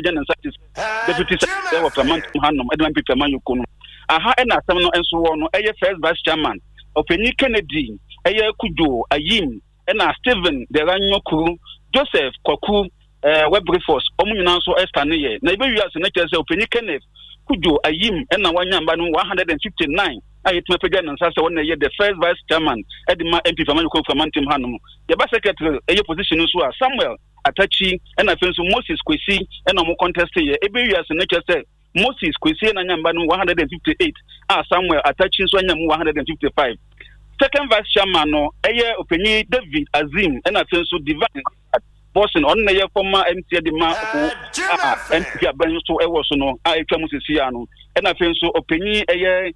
peja na satis deputy secretary of Mantum Hanum Edman Peter Mayukono aha na asem no enso wo no eye first vice chairman Openi Kennedy eye Kujo Ayim na Steven Deranyokuru Joseph Kwaku Webriforce omunyina so estane ye na ibe wiase na kyerɛ sɛ Openi Kenneth Kujo Ayim na wanyamba no 159 ayetuma peja na sase wona ye the first vice chairman edima MP Famanyo from Mantum Hanum ye ba secretary eye position so Samuel Atachi na fenso Moses Kwesi na mo contest ye ebe wiase na kyerɛ sɛ Moses Kwesi na nyamba no 158 Samuel Atachi so nyam 155 second vice chairman no eye Openi David Azim na fenso Divine Boston on na ye former MC de ma MP aban so e wo so no etwa musisi ya no na fenso Openi eye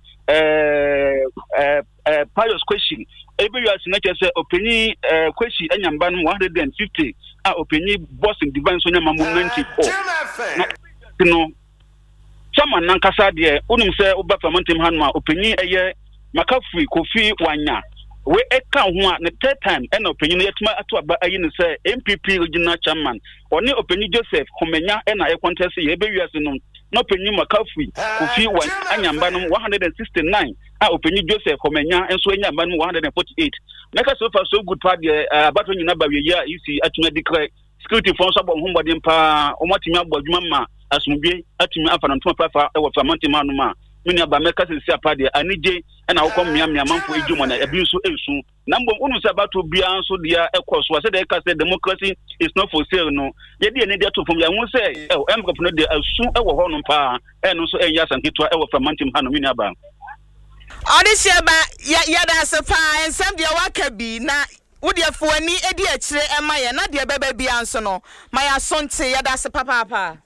Pius Kwesi ebe yu asina kyerɛ Openi Kwesi anyamba no 150 Openi Boston Divine so nyama 94 no chairman nankasa de unum sɛ oba Mantum Hanum Openi eye Makafui Kofi Wanya we eka ho a the third time na Openi no yetuma ato aba ayi ne sɛ MPP regional chairman oni Openi Joseph Komenya na e contest ye ebe wiase no na Openi Makafui Kofi Wanya anyamba no 169 Openi Joseph Komenya enso anyamba no 148 make so far so good part the abato nyina ba we ya isi atuma declare security force abom hombodin pa omotimi abodwuma ma asumdwe atumi afa no pafa e wo Mantum Hanum mini abameka sisi apade anije na wokom miamia manfo ejumo na ebi nso esu na mbom unu se abato bia nso dia ekoso wa se de ka se democracy is not for sale no ye de ne de to fom ya hu se emkop no de asu e wo ho no pa no so enya sanketwa e wo Mantum Hanum mini aba Odisia ba ya da se pa ensem de waka bi na wodiafo ani edi akire ema ye na de beba bia nso no ma ya sonte ya da se papa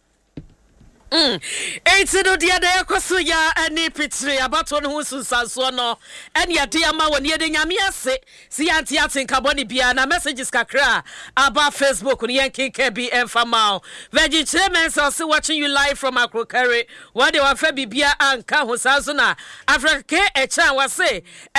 Enti no dia da yakoso ya ani pitri abato no husu sanso no eni ade ama woni ede nyame ase si anti atenka boni bia na messages kakra aba Facebook ni yankinke bi enfama Virgin Chairman so watching you live from Akrokare what they wa fa bibia anka ho sanso na Africa e chan wa say